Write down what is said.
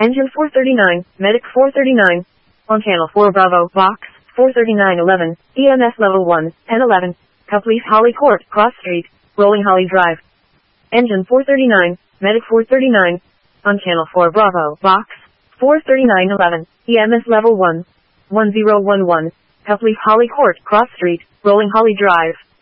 Engine 439, Medic 439. On channel 4 Bravo, box 43911, EMS level 1, N11. Police Holly Court, Cross Street, Rolling Holly Drive. Engine 439, Medic 439. On channel 4 Bravo, box 43911, EMS level 1, 1011. Police Holly Court, Cross Street, Rolling Holly Drive.